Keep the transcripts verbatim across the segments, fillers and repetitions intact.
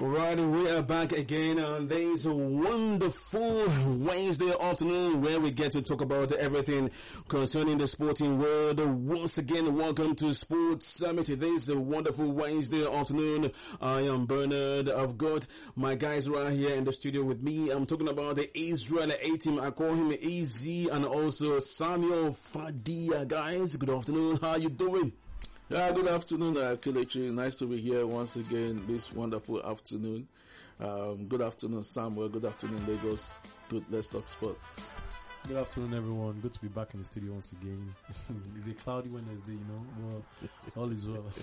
Right, we are back again on this wonderful Wednesday afternoon where we get to talk about everything concerning the sporting world. Once again, welcome to Sports Summit. This is a wonderful Wednesday afternoon. I am Bernard. I've got my guys right here in the studio with me. I'm talking about the Israel A-Team. I call him E Z and also Samuel Fadia. Guys, good afternoon. How are you doing? Yeah, good afternoon, uh, Kelechi. Nice to be here once again this wonderful afternoon. Um, good afternoon, Samuel. Good afternoon, Lagos. Good, let's talk sports. Good afternoon, everyone. Good to be back in the studio once again. It's a cloudy Wednesday, you know. Well, all is well.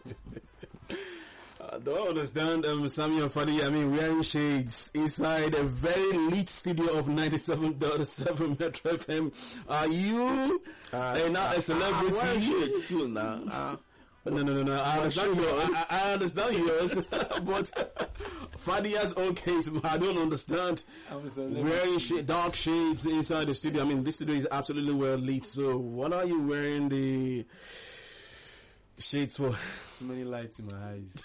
I don't understand, um, Samuel Fadi. I mean, wearing shades inside a very lit studio of ninety-seven point seven Metro F M. Are you uh, uh, not a celebrity? I'm wearing shades too now. Uh, no, no, no, no. I understand yours. I, I understand yours, but Fadia's own case, I don't understand. Wearing sh- dark shades inside the studio. I mean, this studio is absolutely well lit. So, what are you wearing the shades for? Too many lights in my eyes.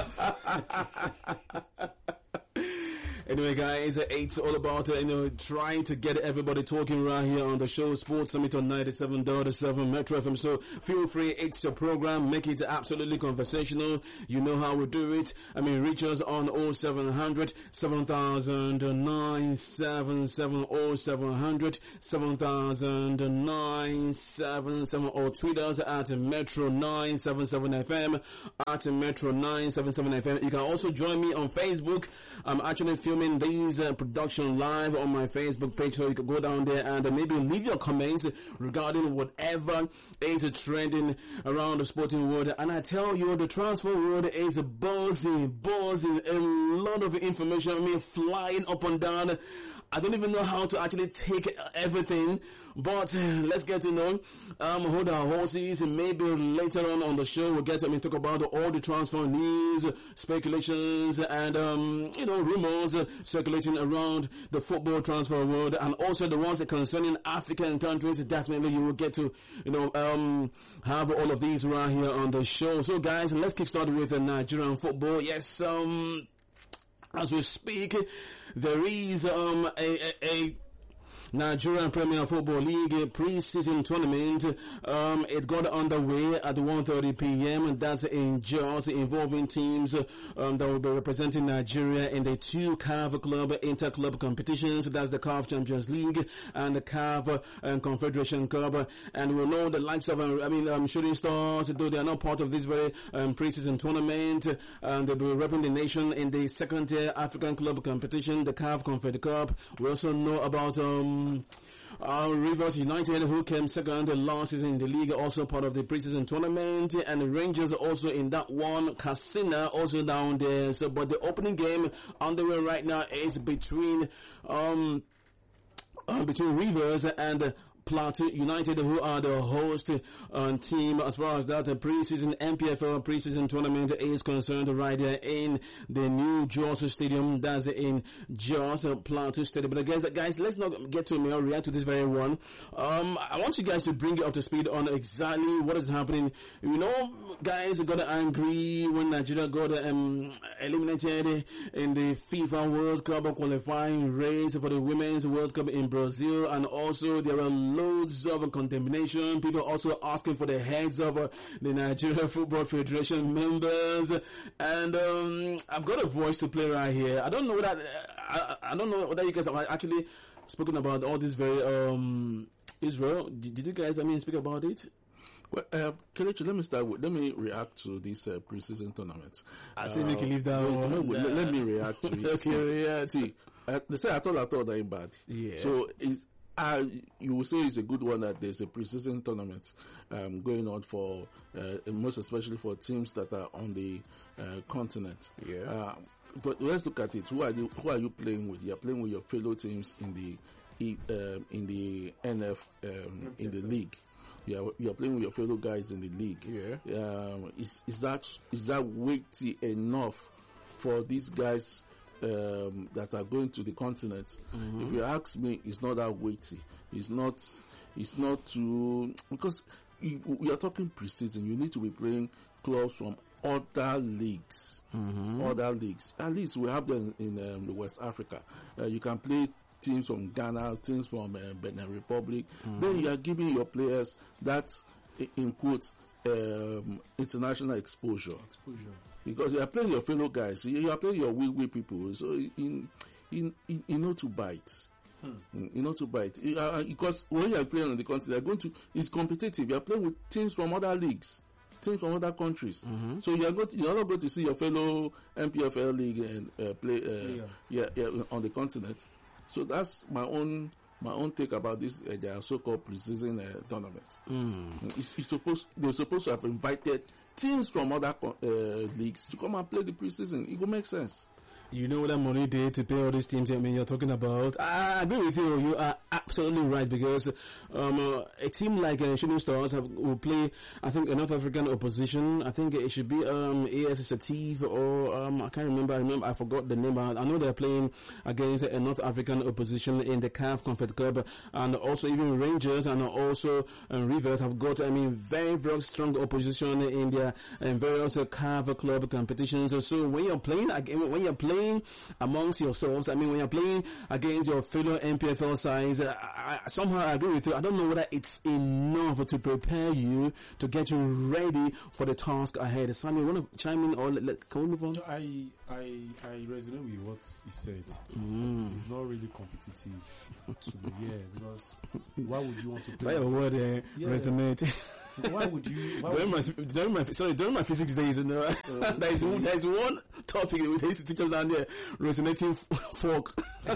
Anyway, guys, it's all about, uh, you know, trying to get everybody talking right here on the show, Sports Summit on ninety-seven point seven Metro F M. So feel free, it's your program. Make it absolutely conversational. You know how we do it. I mean, reach us on oh seven hundred, seven thousand nine seven seven, oh seven hundred, seven thousand nine seven seven, or tweet us at Metro nine seven seven F M, at Metro nine seven seven F M. You can also join me on Facebook. I'm actually filming these uh, production live on my Facebook page, so you can go down there and uh, maybe leave your comments regarding whatever is uh, trending around the sporting world. And I tell you, the transfer world is buzzing, buzzing, a lot of information, I mean, flying up and down. I don't even know how to actually take everything, but uh, let's get to know, um, hold our horses, and maybe later on on the show we'll get to I mean, talk about all the transfer news, speculations, and, um, you know, rumors uh, circulating around the football transfer world, and also the ones that concerning African countries. Definitely you will get to, you know, um, have all of these right here on the show. So guys, let's kick start with uh, Nigerian football. Yes, um, as we speak, there is um, a, a, a Nigerian Premier Football League pre-season tournament. Um, it got underway at one thirty p.m. and that's in Jos, involving teams um, that will be representing Nigeria in the two C A F Club inter-club competitions. That's the C A F Champions League and the C A F um, Confederation Cup. And we'll know the likes of, uh, I mean, um, Shooting Stars, though they are not part of this very um, pre-season tournament, and they'll be representing the nation in the second tier African Club competition, the C A F Confederation Cup. We also know about um, Uh, Rivers United, who came second last season in the league, also part of the preseason tournament, and the Rangers also in that one. Casina also down there. So, but the opening game underway right now is between um uh, between Rivers and uh, Plateau United, who are the host uh, team as far as that uh, preseason N P F L preseason tournament is concerned, right there in the new Jos Stadium. That's in Jos uh, Plateau Stadium. But guys, guys, let's not get to me or react to this very one. Um, I want you guys to bring you up to speed on exactly what is happening. You know, guys got angry when Nigeria got um, eliminated in the FIFA World Cup qualifying race for the Women's World Cup in Brazil, and also there were loads of condemnation. People also asking for the heads of uh, the Nigeria Football Federation members. And um, I've got a voice to play right here. I don't know that uh, I, I don't know whether you guys have actually spoken about all this very um, Israel. Did, did you guys, I mean, speak about it? Well, uh, Kelechi, let me start with, let me react to this uh, pre-season tournament. I say we can leave that wait, one. Wait, let, let me react to it. Okay, yeah. See, uh, they say I thought I thought that ain't bad. Yeah. So is Uh, you will say it's a good one that there's a pre-season tournament um, going on for, uh, most especially for teams that are on the uh, continent. Yeah. Uh, but let's look at it. Who are you? Who are you playing with? You're playing with your fellow teams in the uh, in the N F um, in the league. You are, you are playing with your fellow guys in the league. Yeah. Um, is is that is that weighty enough for these guys? Um, that are going to the continent? Mm-hmm. If you ask me, it's not that weighty. It's not. It's not too, because you, you are talking pre-season. You need to be playing clubs from other leagues. mm-hmm. other leagues. At least we have them in um, the West Africa. Uh, you can play teams from Ghana, teams from uh, Benin Republic. Mm-hmm. Then you are giving your players that, in quotes, um, international exposure. Exposure. Because you are playing your fellow guys. You are playing your wee wee people. So in in in, in know to bite. Hmm. You know to bite. Uh, because when you are playing on the continent, you are going to, it's competitive. You are playing with teams from other leagues, teams from other countries. Mm-hmm. So you are going to, you are not going to see your fellow M P F L league and uh, play uh, yeah. Yeah, yeah, on the continent. So that's my own my own take about this uh, their so-called preseason uh, tournament. Mm. It's, it's supposed they're supposed to have invited teams from other uh, leagues to come and play the preseason. It will make sense. You know what that money did to pay all these teams, I mean, you're talking about. I agree with you. You are absolutely right, because um, uh, a team like uh, Shooting Stars have, will play, I think, a North African opposition. I think it should be um, A S Setif, or um, I can't remember. I remember I forgot the name. I know they're playing against a North African opposition in the C A F Confed Cup, and also even Rangers and also um, Rivers have got, I mean, very, very strong opposition in their um, various uh, C A F club competitions. So when you're playing again, when you're playing amongst yourselves, I mean, when you're playing against your fellow M P F L sides, uh, I, somehow I agree with you. I don't know whether it's enough to prepare you, to get you ready for the task ahead. Sammy, you want to chime in, or let, let, can we move on? I I I resonate with what he said. Mm. It is not really competitive to yeah, because why would you want to play? By your word, uh, yeah. resonate. Why would you? Why during, would my, you? during my sorry during my physics days, you know, uh, there is one, there is one topic they used to teach us down there: resonating fork.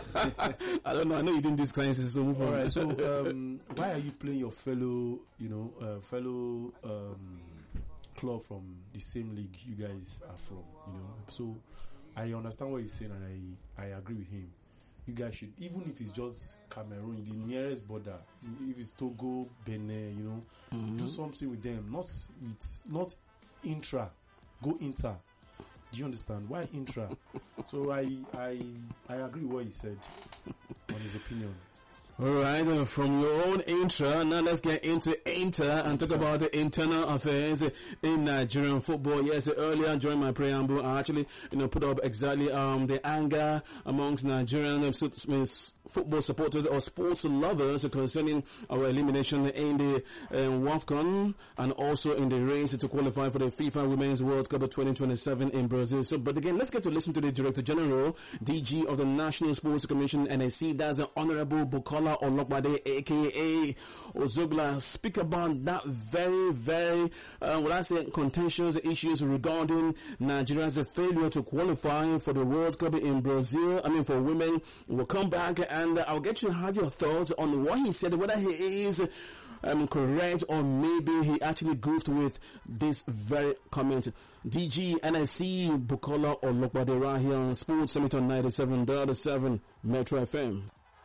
I don't know. I know you didn't do sciences, so move All on. right. So um, why are you playing your fellow, you know, uh, fellow um, club from the same league you guys are from? You know, so I understand what he's saying, and I I agree with him. You guys should, even if it's just Cameroon, the nearest border, if it's Togo, Benin, you know, mm-hmm. do something with them. Not with, not intra, go inter. Do you understand? Why intra? So I, I, I agree with what he said on his opinion. All right, uh, from your own intra, now let's get into inter and talk about the internal affairs in Nigerian football. Yes, earlier during my preamble, I actually, you know, put up exactly um the anger amongst Nigerian uh, football supporters or sports lovers concerning our elimination in the um, WAFCON and also in the race to qualify for the FIFA Women's World Cup twenty twenty-seven in Brazil. So, but again, let's get to listen to the Director General, D G of the National Sports Commission, N S C. That's the Honorable Bukola Olokbade, aka Ozogla, speak about that very, very, uh, what I say, contentious issues regarding Nigeria's failure to qualify for the World Cup in Brazil. I mean, for women. We'll come back and I'll get you to have your thoughts on what he said, whether he is um, correct or maybe he actually goofed with this very comment. D G N S C Bukola Olokbade right here on Sports Summit on ninety-seven point seven Metro F M.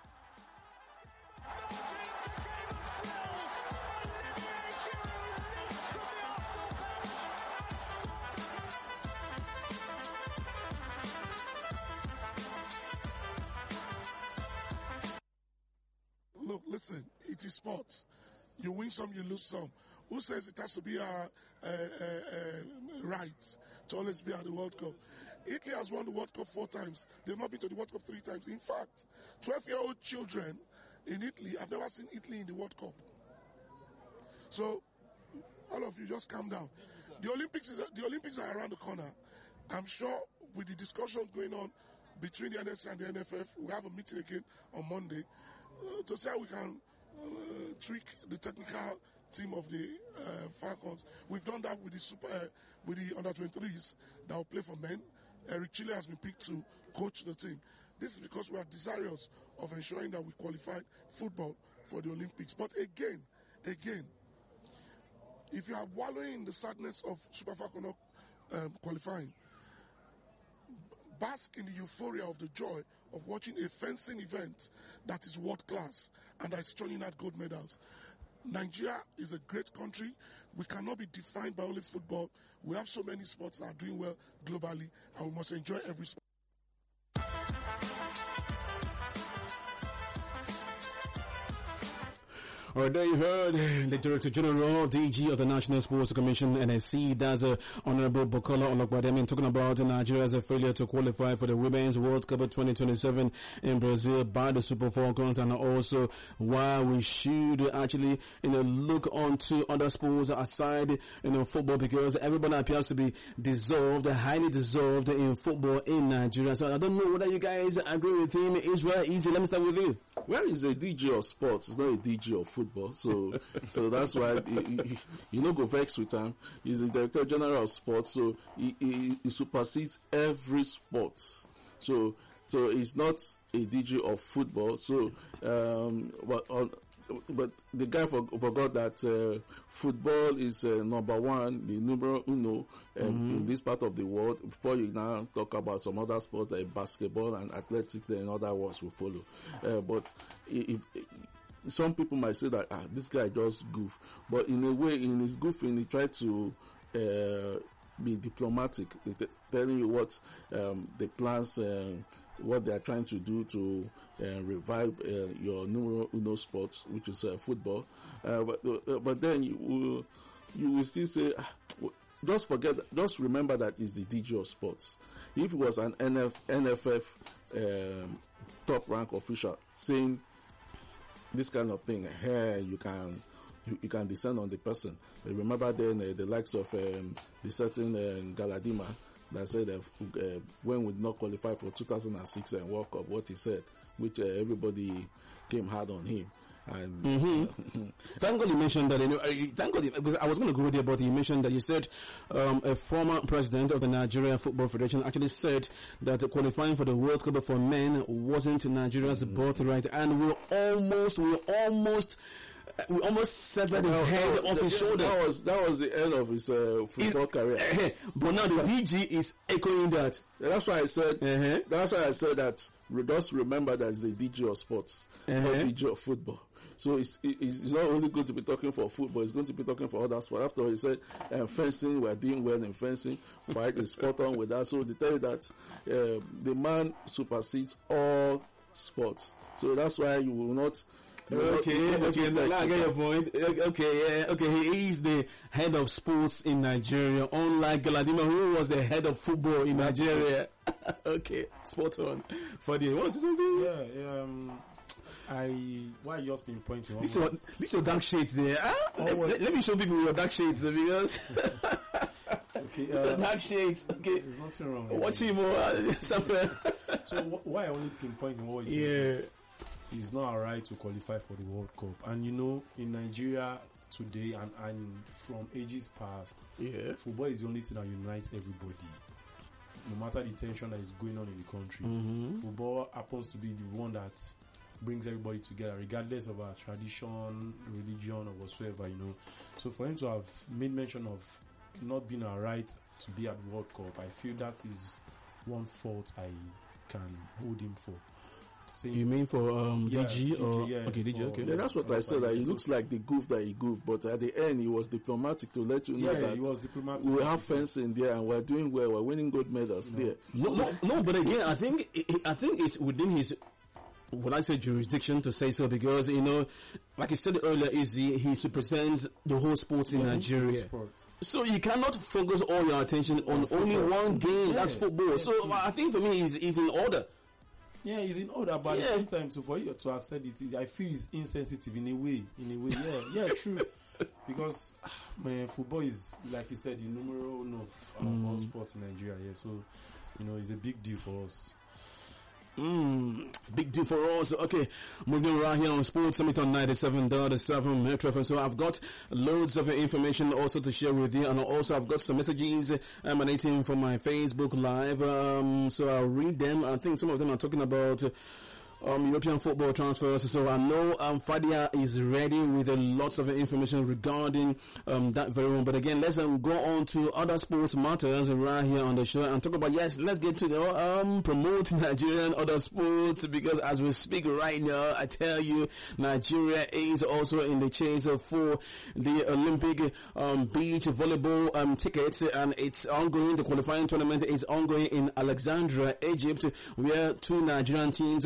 Look, listen, it is sports. You win some, you lose some. Who says it has to be our uh, uh, uh, right to always be at the World Cup? Italy has won the World Cup four times. They've not been to the World Cup three times. In fact, twelve-year-old children in Italy have never seen Italy in the World Cup. So, all of you, just calm down. The Olympics is the Olympics are around the corner. I'm sure with the discussions going on between the N S C and the N F F, we have a meeting again on Monday uh, to see how we can uh, tweak the technical team of the uh, Falcons. We've done that with the super uh, with the under twenty-threes that will play for men. Eric Chile has been picked to coach the team. This is because we are desirous of ensuring that we qualified football for the Olympics. But again, again, if you are wallowing in the sadness of Super Falcons um, qualifying, bask in the euphoria of the joy of watching a fencing event that is world class and that is churning out gold medals. Nigeria is a great country. We cannot be defined by only football. We have so many sports that are doing well globally, and we must enjoy every sport. All right, there you heard the Director General, D G of the National Sports Commission, N S C, that's uh, Honorable Bukola Olokbademi, talking about Nigeria's failure to qualify for the Women's World Cup twenty twenty-seven in Brazil by the Super Falcons, and also why we should actually, you know, look onto other sports aside, you know, football, because everybody appears to be dissolved, highly dissolved in football in Nigeria. So I don't know whether you guys agree with him. Israel, easy. Let me start with you. Well, he's a D J of sports. He's not a D J of football. So, so that's why you, you, you know go vex with him. He's the Director General of Sports, so he, he, he supersedes every sport. So, so he's not a D J of football. So, um, but on. But the guy for, forgot that uh, football is uh, number one, the numero uno um, mm-hmm. in this part of the world. Before you now talk about some other sports like basketball and athletics, and other ones will follow. Uh, but if, if, some people might say that ah, this guy just goof, but in a way, in his goofing, he tried to uh, be diplomatic, t- telling you what um, the plans. Uh, what they are trying to do to uh, revive uh, your numero uno sports, which is uh, football. Uh, but uh, but then you will, you will still say, ah, just forget, just remember that it's the D J of sports. If it was an N F, N F F um, top rank official saying this kind of thing, hey, you can you, you can descend on the person. Uh, remember then uh, the likes of um, the certain uh, Galadima that said that uh, when we did not qualify for two thousand six and World Cup, what he said, which uh, everybody came hard on him. And mm-hmm. uh, thank God you mentioned that. You know, thank God, because I was going to go there, but you mentioned that you said um, a former president of the Nigeria Football Federation actually said that qualifying for the World Cup for men wasn't Nigeria's mm-hmm. birthright, and we almost, we almost. We almost severed his head off his shoulder. That was that was the end of his uh, football career. Uh, but now the D G is echoing that. That's why I said. Uh-huh. That's why I said that. Just remember that it's the D G of sports, uh-huh. not D G of football. So it's, it's not only going to be talking for football; it's going to be talking for other sports. After all, he said uh, fencing, we're doing well in fencing. Fight is spot on with that. So they tell you that uh, the man supersedes all sports. So that's why you will not. Okay, okay, now I get your point. Okay, yeah, okay, he is the head of sports in Nigeria, unlike Galadima, who was the head of football in Nigeria. Okay, spot on. For the, what's something? Yeah, um, I, why you just been pointing? This is this your dark shades there. Huh? Let, let, let me show people your dark shades because. Okay, uh, so dark shades. Okay, there's nothing wrong. Watch him more somewhere. So wh- why I only pinpointing what is yeah. It's not alright to qualify for the World Cup. And you know, in Nigeria today and, and from ages past, yeah. football is the only thing that unites everybody. No matter the tension that is going on in the country, mm-hmm. football happens to be the one that brings everybody together, regardless of our tradition, religion, or whatsoever, you know. So for him to have made mention of not being alright to be at the World Cup, I feel that is one fault I can hold him for. Saying, you mean for um, yeah, D G? D G Or, yeah, okay, D G, okay. Yeah, that's what I said. Like, it looks like the goof that he goofed, but at the end, he was diplomatic to let you know yeah, that he was diplomatic. we have fencing there and we're doing well. We're winning gold medals no. there. No, no, no, but again, I think I think it's within his, would I say, jurisdiction to say so, because, you know, like you said earlier, Izzy, he represents the whole sports in yeah, Nigeria. Sport. So you cannot focus all your attention on yeah, only football. one game, yeah, that's football. Yeah, so I think for me, he's, he's in order. Yeah, he's in order, but yeah. at the same time, so for you to have said it, I feel it's insensitive in a way. In a way, yeah, yeah, true. Because, man, football is, like you said, the numero uno of mm. all sports in Nigeria. Yeah, so you know, it's a big deal for us. Mm, big deal for us. Okay, moving around here on Sports Summit on ninety-seven point seven Metro F M. So I've got loads of information also to share with you, and also I've got some messages emanating from my Facebook Live. Um, so I'll read them. I think some of them are talking about Um, European football transfers. So I know um, Fadia is ready with uh, lots of information regarding um, that very one. But again, let's um, go on to other sports matters right here on the show and talk about, yes, let's get to the um, promote Nigerian other sports, because as we speak right now, I tell you, Nigeria is also in the chase for the Olympic um, beach volleyball um, tickets, and it's ongoing. The qualifying tournament is ongoing in Alexandria, Egypt, where two Nigerian teams for men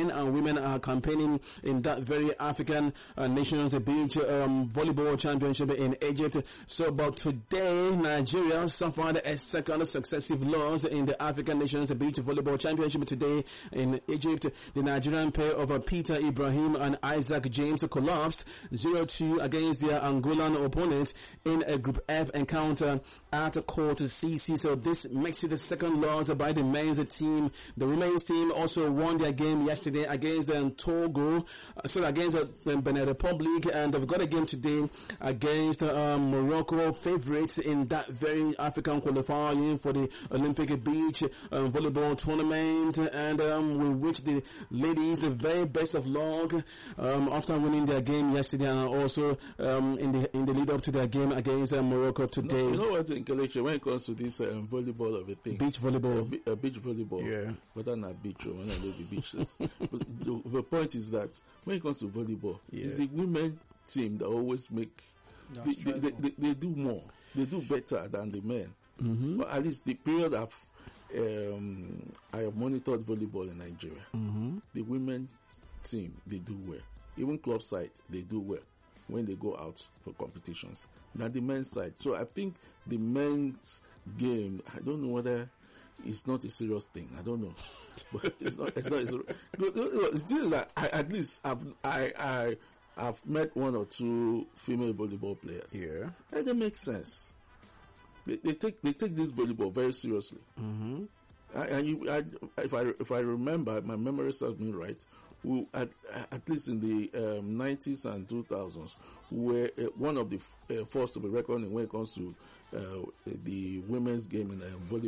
men and women are campaigning in that very African uh, Nations Beach um, Volleyball Championship in Egypt. So, but today, Nigeria suffered a second successive loss in the African Nations Beach Volleyball Championship today in Egypt. The Nigerian pair of uh, Peter Ibrahim and Isaac James collapsed zero two against their Angolan opponents in a Group F encounter at Court C C. So this makes it the second loss by the men's team. The women's team also won their game yesterday against um, Togo, uh, so against uh, Benin Republic, and they've got a game today against uh, Morocco, favorites in that very African qualifying for the Olympic Beach um, volleyball tournament. And um, we wish the ladies the very best of luck um, after winning their game yesterday, and also um, in the in the lead up to their game against uh, Morocco today. No, you know what, in Kelechi, when it comes to this um, volleyball of a thing, Beach volleyball, uh, be, uh, beach volleyball, yeah, but I'm not beach, when I know the beaches. the, the point is that when it comes to volleyball, yeah. it's the women team that always make they, they, they, they, they do more, they do better than the men. Mm-hmm. But at least the period of um, I have monitored volleyball in Nigeria, mm-hmm. the women team, they do well. Even club side, they do well when they go out for competitions than the men's side. So I think the men's game, I don't know whether it's not a serious thing. I don't know, but it's not. It's not. It's, it's still like I, at least I've I I I've met one or two female volleyball players. Yeah, and it makes sense. They, they take they take this volleyball very seriously. Mm-hmm. I, and you, I, if I if I remember, my memory serves me right. Who at, at least in the um, nineties and two thousands were uh, one of the f- uh, first to be reckoned when it comes to uh, the women's game in uh, volleyball.